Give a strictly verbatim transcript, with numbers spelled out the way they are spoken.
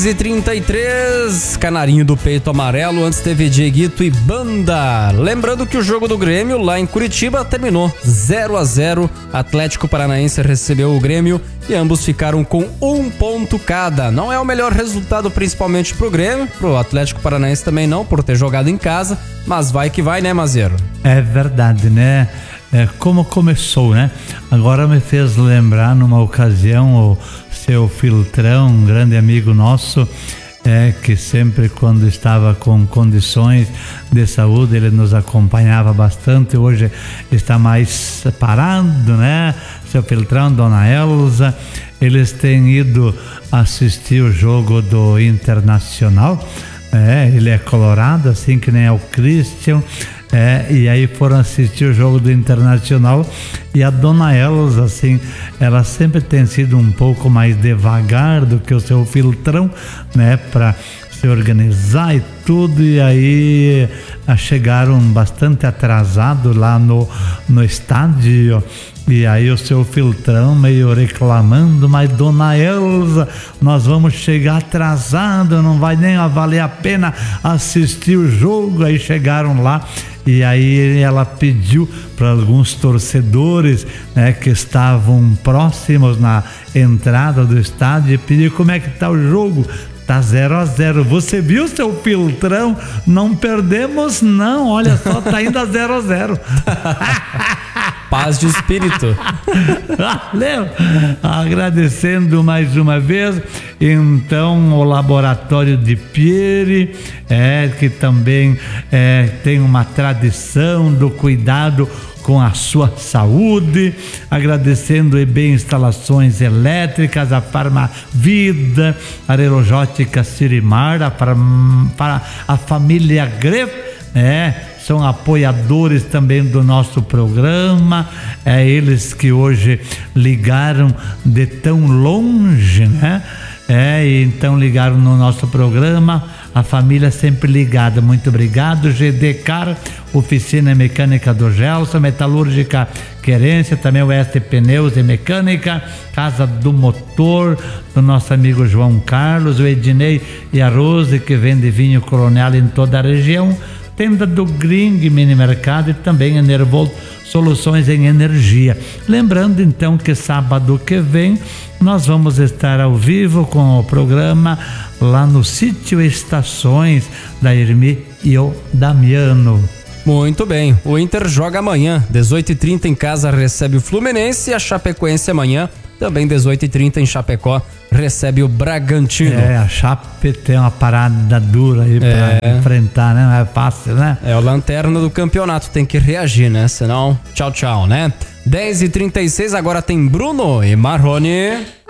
dez e trinta e três, Canarinho do Peito Amarelo, antes teve Dieguito e Banda. Lembrando que o jogo do Grêmio lá em Curitiba terminou zero a zero, Atlético Paranaense recebeu o Grêmio e ambos ficaram com um ponto cada. Não é o melhor resultado, principalmente pro Grêmio, pro Atlético Paranaense também não, por ter jogado em casa, mas vai que vai, né, Mazeiro? É verdade, né? É, como começou, né? Agora me fez lembrar numa ocasião o seu Filtrão, um grande amigo nosso, é, que sempre quando estava com condições de saúde ele nos acompanhava bastante. Hoje está mais parado, né? Seu Filtrão, Dona Elza, eles têm ido assistir o jogo do Internacional. É, ele é colorado, assim que nem é o Christian. É, e aí foram assistir o jogo do Internacional e a Dona Elza, assim, ela sempre tem sido um pouco mais devagar do que o seu Filtrão, né, para se organizar e tudo, e aí chegaram bastante atrasados lá no, no estádio. E aí o seu Filtrão meio reclamando, mas Dona Elza, nós vamos chegar atrasado, não vai nem valer a pena assistir o jogo. Aí chegaram lá e aí ela pediu para alguns torcedores, né, que estavam próximos na entrada do estádio, e pediu como é que tá o jogo. Tá zero a zero. Você viu, seu Filtrão? Não perdemos não, olha só, tá ainda zero a zero. Paz de espírito. Valeu. Agradecendo mais uma vez, então, o Laboratório de Pieri, é, que também é, tem uma tradição do cuidado com a sua saúde, agradecendo E B Instalações Elétricas, a Farmavida, a Aerológica Sirimar, a, para a família Gref, é, são apoiadores também do nosso programa, é eles que hoje ligaram de tão longe, né? É, e então ligaram no nosso programa, a família sempre ligada. Muito obrigado. G D Car, Oficina Mecânica do Gelson, Metalúrgica Querência, também o Oeste Pneus e Mecânica, Casa do Motor do nosso amigo João Carlos, o Ednei e a Rose, que vende vinho Coronel em toda a região, Tenda do Gring Mini Mercado e também Enervolt Soluções em Energia. Lembrando então que sábado que vem nós vamos estar ao vivo com o programa lá no Sítio Estações da Irmi e o Damiano. Muito bem, o Inter joga amanhã, dezoito e trinta em casa, recebe o Fluminense, e a Chapecoense amanhã, também dezoito e trinta em Chapecó, recebe o Bragantino. É, a Chape tem uma parada dura aí pra é. enfrentar, né? Não é fácil, né? É o lanterna do campeonato, tem que reagir, né? Senão, tchau, tchau, né? dez e trinta e seis, agora tem Bruno e Marrone.